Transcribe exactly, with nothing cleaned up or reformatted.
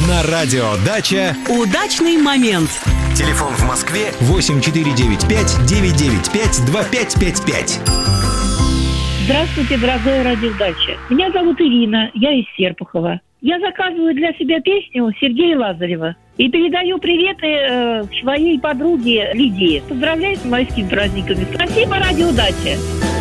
На радио «Дача» удачный момент. Телефон в Москве восемь четыре девять пять девять девять пять два пять пять пять. Здравствуйте, дорогая радиодача. Меня зовут Ирина, я из Серпухова. Я заказываю для себя песню Сергея Лазарева и передаю приветы э, своей подруге Лидии. Поздравляю с майскими праздниками. Спасибо, радиодача.